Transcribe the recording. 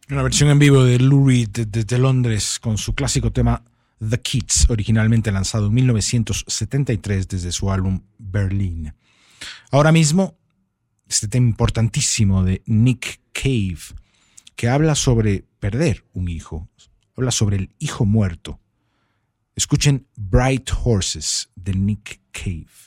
Una versión en vivo de Lou Reed desde Londres con su clásico tema The Kids, originalmente lanzado en 1973 desde su álbum Berlin. Ahora mismo, este tema importantísimo de Nick Cave, que habla sobre perder un hijo, habla sobre el hijo muerto. Escuchen Bright Horses de Nick Cave.